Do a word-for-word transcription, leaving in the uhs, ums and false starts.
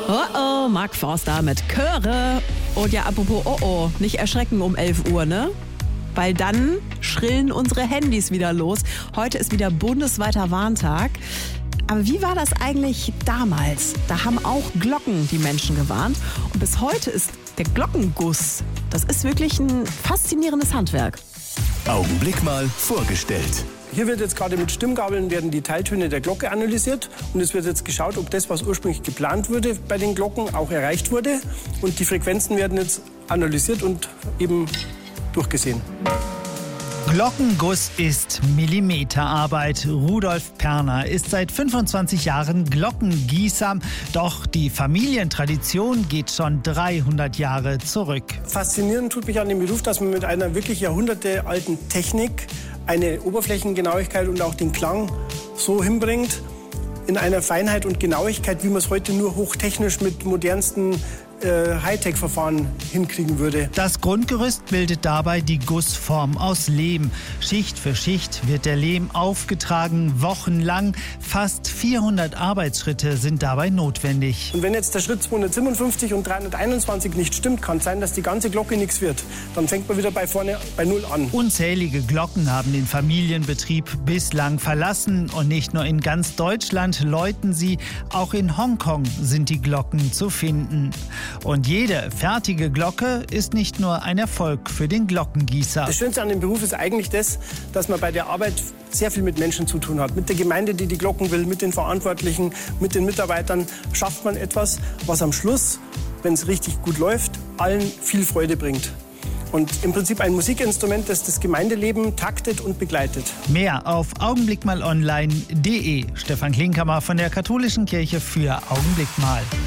Oh oh, Mark Forster mit Chöre. Und ja, apropos oh oh, nicht erschrecken um elf Uhr, ne? Weil dann schrillen unsere Handys wieder los. Heute ist wieder bundesweiter Warntag. Aber wie war das eigentlich damals? Da haben auch Glocken die Menschen gewarnt. Und bis heute ist der Glockenguss, das ist wirklich ein faszinierendes Handwerk. Augenblick mal vorgestellt. Hier wird jetzt gerade mit Stimmgabeln werden die Teiltöne der Glocke analysiert und es wird jetzt geschaut, ob das, was ursprünglich geplant wurde bei den Glocken, auch erreicht wurde. Und die Frequenzen werden jetzt analysiert und eben durchgesehen. Glockenguss ist Millimeterarbeit. Rudolf Perner ist seit fünfundzwanzig Jahren Glockengießer. Doch die Familientradition geht schon dreihundert Jahre zurück. Faszinierend tut mich an dem Beruf, dass man mit einer wirklich jahrhundertealten Technik eine Oberflächengenauigkeit und auch den Klang so hinbringt, in einer Feinheit und Genauigkeit, wie man es heute nur hochtechnisch mit modernsten äh, Hightech-Verfahren hinkriegen würde. Das Grundgerüst bildet dabei die Gussform aus Lehm. Schicht für Schicht wird der Lehm aufgetragen, wochenlang. Fast vierhundert Arbeitsschritte sind dabei notwendig. Und wenn jetzt der Schritt zweihundertsiebenundfünfzig und dreihunderteinundzwanzig nicht stimmt, kann es sein, dass die ganze Glocke nichts wird. Dann fängt man wieder bei vorne bei Null an. Unzählige Glocken haben den Familienbetrieb bislang verlassen. Und nicht nur in ganz Deutschland läuten sie, auch in Hongkong sind die Glocken zu finden. Und jede fertige Glocke ist nicht nur ein Erfolg für den Glockengießer. Das Schönste an dem Beruf ist eigentlich das, dass man bei der Arbeit sehr viel mit Menschen zu tun hat. Mit der Gemeinde, die die Glocken will, mit den Verantwortlichen, mit den Mitarbeitern schafft man etwas, was am Schluss, wenn es richtig gut läuft, allen viel Freude bringt. Und im Prinzip ein Musikinstrument, das das Gemeindeleben taktet und begleitet. Mehr auf augenblickmalonline punkt de. Stefan Klinkhammer von der Katholischen Kirche für Augenblick mal.